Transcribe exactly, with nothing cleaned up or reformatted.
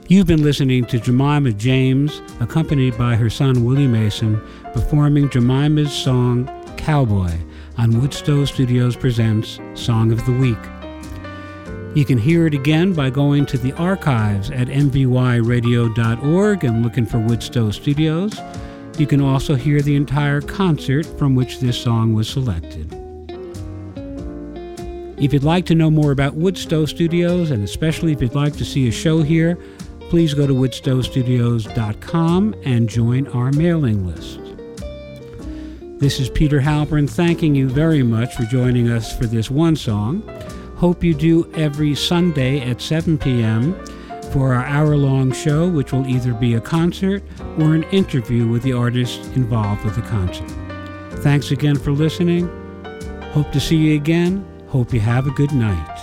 You've been listening to Jemima James, accompanied by her son Willie Mason, performing Jemima's song Cowboy on Woodstow Studios Presents Song of the Week. You can hear it again by going to the archives at m v y radio dot org and looking for Woodstow Studios. You can also hear the entire concert from which this song was selected. If you'd like to know more about Woodstow Studios, and especially if you'd like to see a show here, please go to woodstow studios dot com and join our mailing list. This is Peter Halpern thanking you very much for joining us for this one song. Hope you do every Sunday at seven p.m. for our hour-long show, which will either be a concert or an interview with the artists involved with the concert. Thanks again for listening. Hope to see you again. Hope you have a good night.